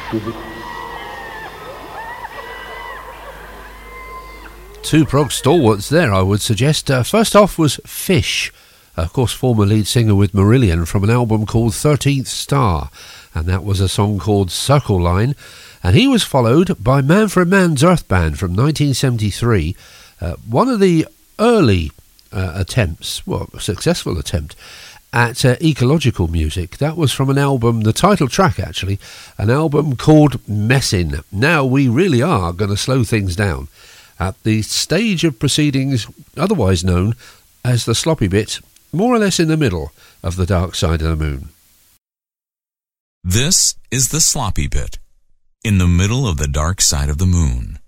Two prog stalwarts there, I would suggest. First off was Fish, of course former lead singer with Marillion, from an album called 13th Star, and that was a song called Circle Line. And he was followed by Manfred Mann's Earth Band from 1973, one of the early attempts, well, a successful attempt, at ecological music. That was from an album, the title track actually, an album called Messin'. Now we really are going to slow things down at the stage of proceedings otherwise known as the sloppy bit, more or less in the middle of the Dark Side of the Moon. This is the sloppy bit, in the middle of the Dark Side of the Moon.